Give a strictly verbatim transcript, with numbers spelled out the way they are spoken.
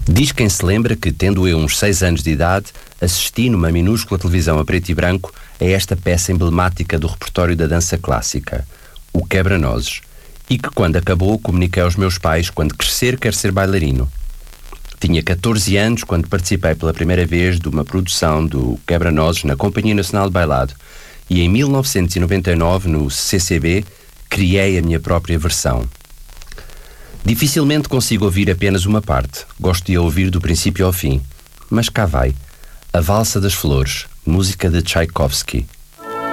Diz quem se lembra que, tendo eu uns seis anos de idade, assisti numa minúscula televisão a preto e branco a esta peça emblemática do repertório da dança clássica, o Quebra-Nozes, e que, quando acabou, comuniquei aos meus pais quando crescer quero ser bailarino. Tinha catorze anos quando participei pela primeira vez de uma produção do Quebra-Nozes na Companhia Nacional de Bailado e em mil novecentos e noventa e nove, no C C B, criei a minha própria versão. Dificilmente consigo ouvir apenas uma parte, gosto de a ouvir do princípio ao fim, mas cá vai, A Valsa das Flores, música de Tchaikovsky.